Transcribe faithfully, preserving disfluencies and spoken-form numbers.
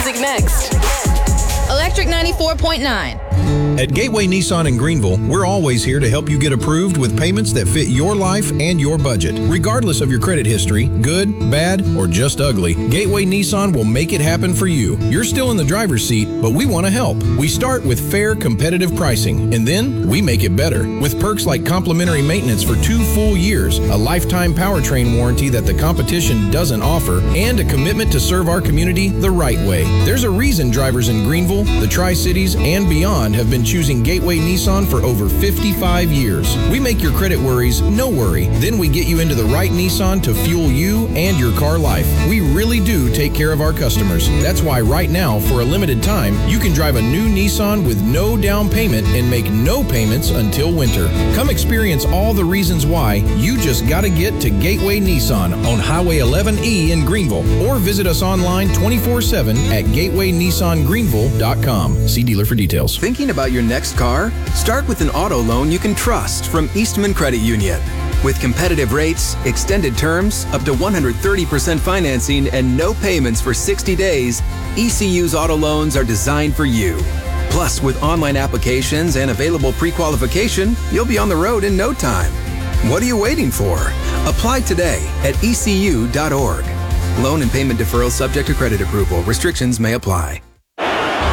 music next. Electric ninety-four point nine. At Gateway Nissan in Greenville, we're always here to help you get approved with payments that fit your life and your budget. Regardless of your credit history, good, bad, or just ugly, Gateway Nissan will make it happen for you. You're still in the driver's seat, but we want to help. We start with fair, competitive pricing, and then we make it better. With perks like complimentary maintenance for two full years, a lifetime powertrain warranty that the competition doesn't offer, and a commitment to serve our community the right way. There's a reason drivers in Greenville, the Tri-Cities, and beyond have been choosing Gateway Nissan for over fifty-five years. We make your credit worries no worry. Then we get you into the right Nissan to fuel you and your car life. We really do take care of our customers. That's why right now, for a limited time, you can drive a new Nissan with no down payment and make no payments until winter. Come experience all the reasons why you just got to get to Gateway Nissan on Highway eleven E in Greenville, or visit us online twenty-four seven at gateway nissan greenville dot com. See dealer for details. Thinking about your next car? Start with an auto loan you can trust from Eastman Credit Union. With competitive rates, extended terms, up to one hundred thirty percent financing, and no payments for sixty days, E C U's auto loans are designed for you. Plus, with online applications and available pre-qualification, you'll be on the road in no time. What are you waiting for? Apply today at E C U dot org. Loan and payment deferral subject to credit approval. Restrictions may apply.